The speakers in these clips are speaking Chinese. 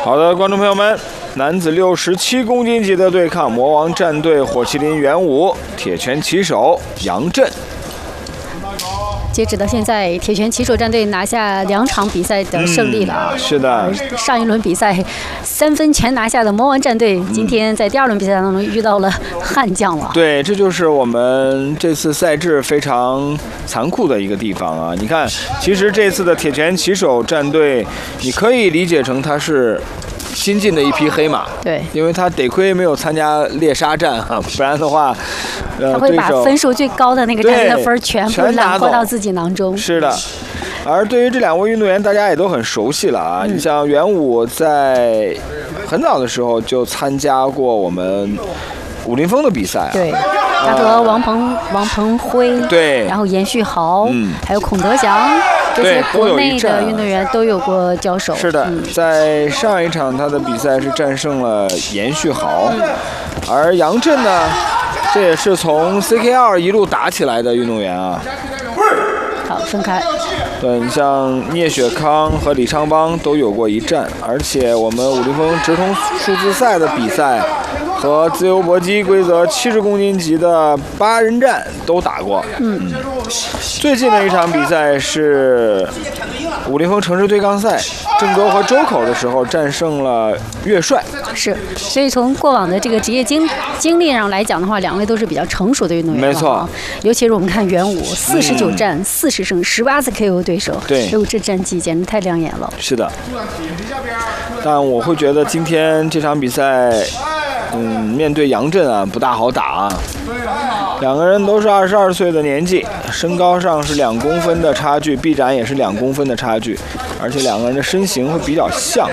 好的，观众朋友们，男子67公斤级的对抗，魔王战队火麒麟元武，铁拳旗手杨震。 截止到现在，铁拳旗手战队拿下2场比赛的胜利了。 是的。 上一轮比赛3分全拿下的魔王战队，今天在第2轮比赛当中遇到了悍将了。 对，这就是我们这次赛制非常残酷的一个地方啊！你看，其实这次的铁拳旗手战队，你可以理解成它是新进的一匹黑马。 对， 因为他得亏没有参加猎杀战啊，不然的话， 他会把分数最高的那个战队的分全部揽获到自己囊中。 是的。而对于这2位运动员，大家也都很熟悉了啊。你像元武在很早的时候就参加过我们武林风的比赛啊。 对，他和王鹏辉， 对， 然后严旭豪，还有孔德祥，这些国内的运动员都有过交手。 是的，在上一场他的比赛是战胜了严旭豪，而杨震呢，这也是从 CK2 一路打起来的运动员啊。 好，分开。 对，你像聂雪康和李昌邦都有过一战，而且我们武林风直通数字赛的比赛和自由搏击规则70公斤级的8人战都打过。最近的一场比赛是武林风城市对抗赛，郑州和周口的时候战胜了岳帅。 是，所以从过往的这个职业经历上来讲的话，2位都是比较成熟的运动员。 没错， 尤其是我们看元武49战40胜18次 KO 对手， 对， 这战绩简直太亮眼了。 是的，但我会觉得今天这场比赛，面对杨震啊不大好打啊。2个人都是22岁的年纪，身高上是2公分的差距，臂展也是2公分的差距，而且2个人的身形会比较像。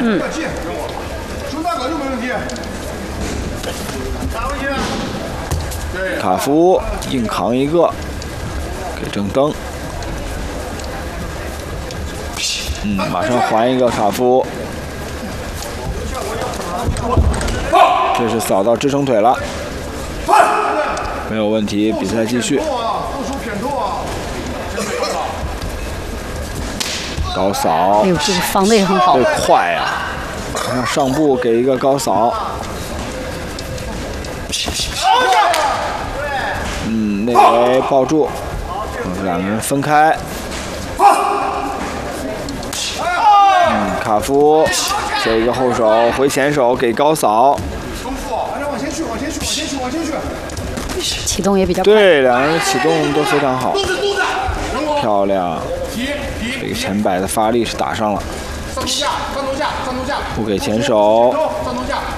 卡夫硬扛一个，给郑登。马上还一个卡夫。这是扫到支撑腿了，没有问题，比赛继续。高扫， 哎呦，这个防的也很好， 这快呀！马上上步给一个高扫。内围抱住，2个人分开。卡夫这一个后手回前手给高扫。 启动也比较快。 对，2个人启动都非常好，漂亮。这个前摆的发力是打上了，不给前手。